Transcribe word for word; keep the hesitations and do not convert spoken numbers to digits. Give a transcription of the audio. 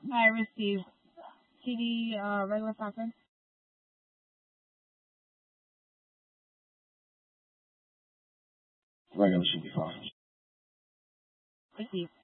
I received C D, uh, regular fax. Regular should be fine. Received.